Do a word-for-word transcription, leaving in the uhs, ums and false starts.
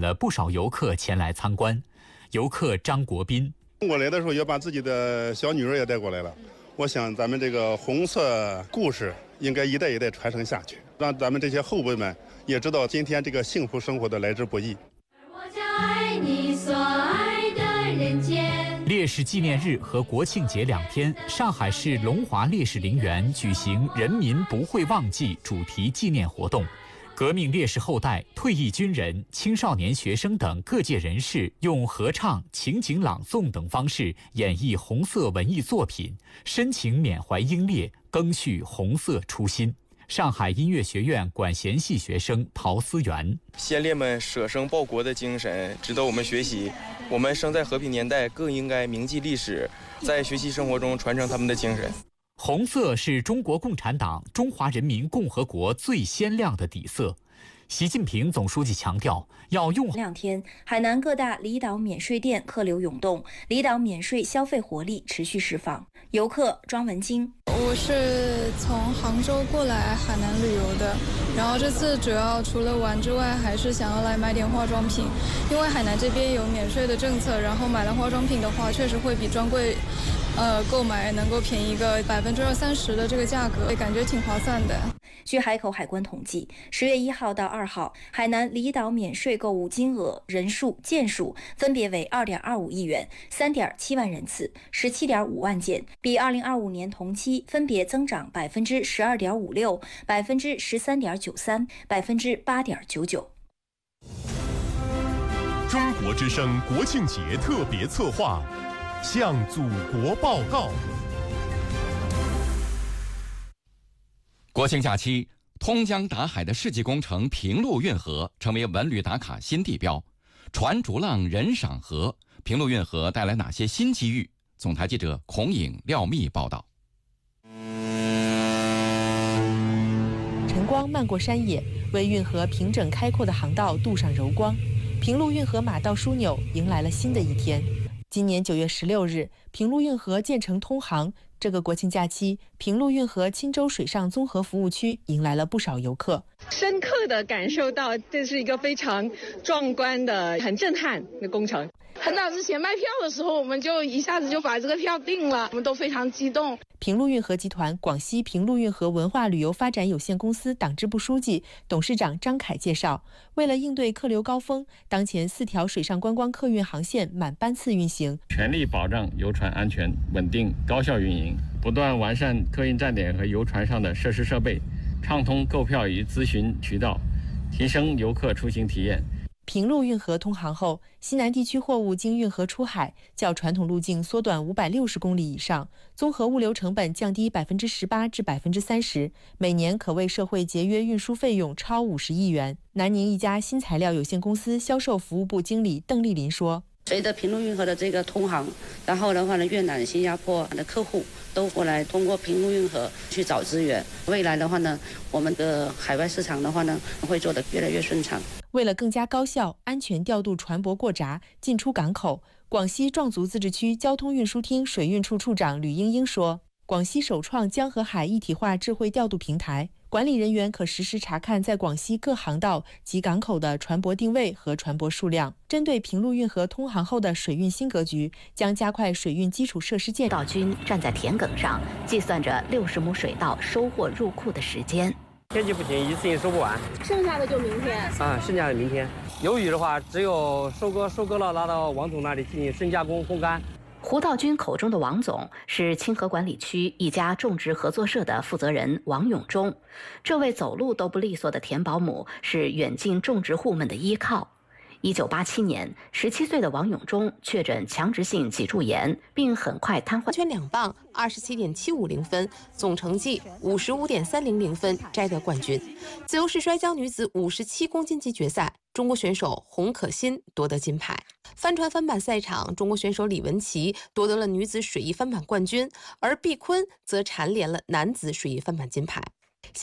了不少游客前来参观。游客张国斌： 我来的时候也把自己的小女儿也带过来了。我想咱们这个红色故事应该一代一代传承下去，让咱们这些后辈们也知道今天这个幸福生活的来之不易。 我将爱你所爱的人间。 烈士纪念日和国庆节两天，上海市龙华烈士陵园举行“人民不会忘记”主题纪念活动。革命烈士后代、退役军人、青少年学生等各界人士用合唱、情景朗诵等方式演绎红色文艺作品，深情缅怀英烈，赓续红色初心。上海音乐学院管弦系学生陶思源： 先烈们舍生报国的精神值得我们学习，我们生在和平年代，更应该铭记历史，在学习生活中传承他们的精神。 红色是中国共产党中华人民共和国最鲜亮的底色。习近平总书记强调，要用两天，海南各大离岛免税店客流涌动，离岛免税消费活力持续释放。游客庄文晶： 我是从杭州过来海南旅游的，然后这次主要除了玩之外，还是想要来买点化妆品，因为海南这边有免税的政策，然后买了化妆品的话，确实会比专柜呃，购买能够便宜个百分之二三十的这个价格，感觉挺划算的。 据海口海关统计，十月一号到二号，海南离岛免税购物金额、人数、件数分别为二点二五亿元、三点七万人次、十七点五万件，比二零二五年同期分别增长百分之十二点五六、百分之十三点九三、百分之八点九九。 中国之声国庆节特别策划。向祖国报告。 国庆假期，通江达海的世纪工程平陆运河成为文旅打卡新地标，船逐浪人赏河，平陆运河带来哪些新机遇？总台记者孔颖、廖密报道。 晨光漫过山野，为运河平整开阔的航道镀上柔光。平陆运河马道枢纽迎来了新的一天。今年九月十六日，平陆运河建成通航。这个国庆假期，平陆运河钦州水上综合服务区迎来了不少游客， 深刻地感受到这是一个非常壮观的、很震撼的工程。 很早之前卖票的时候，我们就一下子就把这个票定了，我们都非常激动。 平陆运河集团广西平陆运河文化旅游发展有限公司党支部书记、董事长张凯介绍，为了应对客流高峰，当前四条水上观光客运航线满班次运行， 全力保障游船安全、稳定、高效运营，不断完善客运站点和游船上的设施设备，畅通购票与咨询渠道，提升游客出行体验。 平陆运河通航后，西南地区货物经运河出海，较传统路径缩短五百六十公里以上，综合物流成本降低百分之十八至百分之三十，每年可为社会节约运输费用超五十亿元。南宁一家新材料有限公司销售服务部经理邓丽林说：“ 随着平陆运河的这个通航，然后的话呢，越南、新加坡的客户都过来通过平陆运河去找资源。未来的话呢，我们的海外市场的话呢，会做得越来越顺畅。” 为了更加高效、安全调度船舶过闸、进出港口，广西壮族自治区交通运输厅水运处处长吕英英说：“广西首创江和海一体化智慧调度平台，管理人员可实时查看在广西各航道及港口的船舶定位和船舶数量。针对平陆运河通航后的水运新格局，将加快水运基础设施建设。” 道军站在田埂上，计算着六十亩水稻收获入库的时间。 天气不行，一次性收不完， 剩下的就明天啊，剩下的明天。有雨的话，只有收割，收割了拿到王总那里进行深加工、烘干。 胡道军口中的王总是清河管理区一家种植合作社的负责人王永忠。这位走路都不利索的田保姆是远近种植户们的依靠。一九八七年，十七岁的王永忠确诊强直性脊柱炎，并很快瘫痪。 圈两磅，二十七点七五零分，总成绩五十五点三零零分，摘得冠军。自由式摔跤女子五十七公斤级决赛，中国选手洪可欣夺得金牌。帆船翻板赛场，中国选手李文琪夺得了女子水翼翻板冠军，而毕坤则蝉联了男子水翼翻板金牌。